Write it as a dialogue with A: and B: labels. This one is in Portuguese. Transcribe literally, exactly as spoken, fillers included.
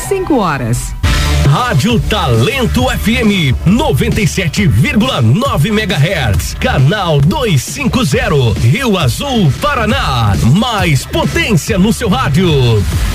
A: cinco horas.
B: Rádio Talento F M noventa e sete vírgula nove megahertz, canal duzentos e cinquenta, Rio Azul, Paraná. Mais potência no seu rádio.